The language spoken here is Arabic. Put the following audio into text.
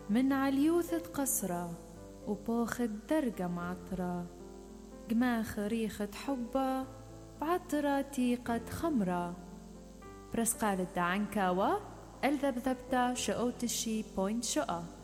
من عليوثة قصرة وبوخة درجة معطرة، قماخ ريخة حبة بعطرة تيقة خمرة، برسقال الدعنكاوة الذبذبتا شقوتشي بوينت شقة.